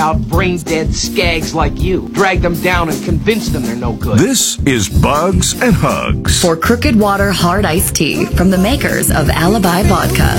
out brain-dead skags like you. Drag them down and convince them they're no good. This is Bugs and Hugs. For Crooked Water Hard Iced Tea from the makers of Alibi Vodka.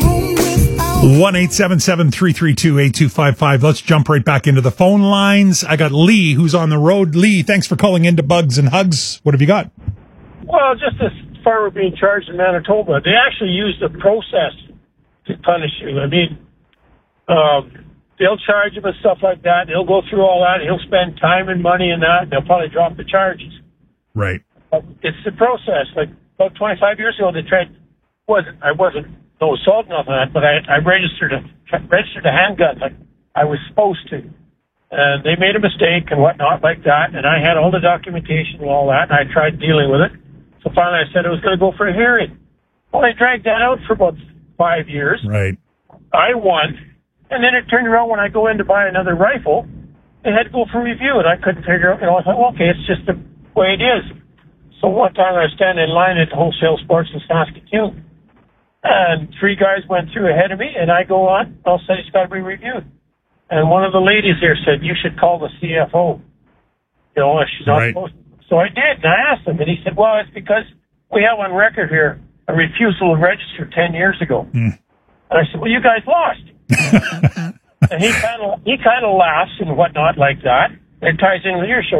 1-877-332-8255. Let's jump right back into the phone lines. I got Lee, who's on the road. Lee, thanks for calling into Bugs and Hugs. What have you got? Well, just this farmer being charged in Manitoba, they actually use the process to punish you. I mean, they'll charge him and stuff like that. He'll go through all that. He'll spend time and money in that. And they'll probably drop the charges. Right. But it's the process. Like about 25 years ago, they tried. I wasn't no assault nothing like that, but I registered a handgun like I was supposed to, and they made a mistake and whatnot like that. And I had all the documentation and all that, and I tried dealing with it. So finally, I said I was going to go for a hearing. Well, they dragged that out for about 5 years. Right. I won. And then it turned around when I go in to buy another rifle, they had to go for review, and I couldn't figure out, I thought, well, okay, it's just the way it is. So one time I was standing in line at Wholesale Sports in Saskatoon, and 3 guys went through ahead of me, and I go on, I'll say it's got to be reviewed. And one of the ladies there said, you should call the CFO. If she's not supposed to. So I did, and I asked him, and he said, well, it's because we have on record here a refusal to register 10 years ago. And I said, well, you guys lost. And he kind of laughs and whatnot like that. It ties in with your show.